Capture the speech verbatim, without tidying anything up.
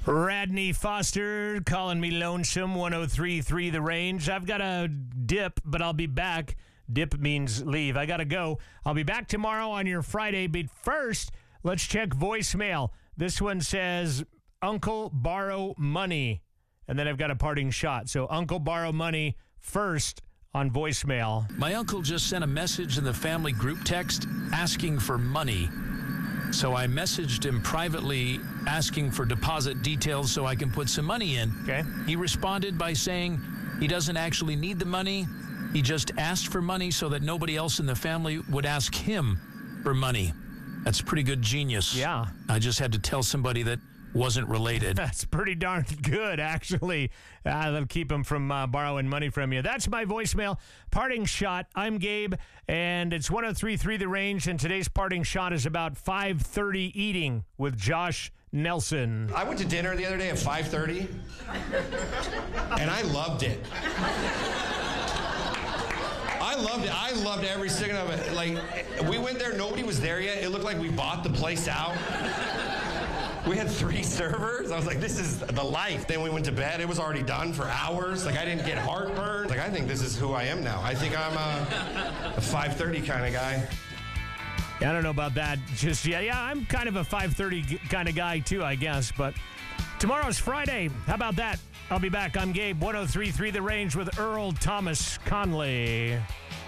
Radney Foster calling me lonesome, one oh three point three The Range. I've got a dip, but I'll be back. Dip means leave. I got to go. I'll be back tomorrow on your Friday, but first, let's check voicemail. This one says, Uncle borrow money. And then I've got a parting shot. So, Uncle borrow money first on voicemail. My uncle just sent a message in the family group text asking for money. So I messaged him privately asking for deposit details so I can put some money in. Okay. He responded by saying he doesn't actually need the money. He just asked for money so that nobody else in the family would ask him for money. That's pretty good genius. Yeah. I just had to tell somebody that wasn't related. That's pretty darn good, actually. Uh, that'll keep him from uh, borrowing money from you. That's my voicemail. Parting shot. I'm Gabe, and it's one oh three point three The Range, and today's parting shot is about five thirty eating with Josh Nelson. I went to dinner the other day at five thirty, and I loved it. I loved it. I loved every second of it. Like, we went there, nobody was there yet. It looked like we bought the place out. We had three servers. I was like, this is the life. Then we went to bed. It was already done for hours. Like, I didn't get heartburn. Like, I think this is who I am now. I think I'm a, a five thirty kind of guy. Yeah, I don't know about that just yet. Yeah, I'm kind of a five thirty kind of guy, too, I guess. But tomorrow's Friday. How about that? I'll be back. I'm Gabe, one oh three point three The Range with Earl Thomas Conley.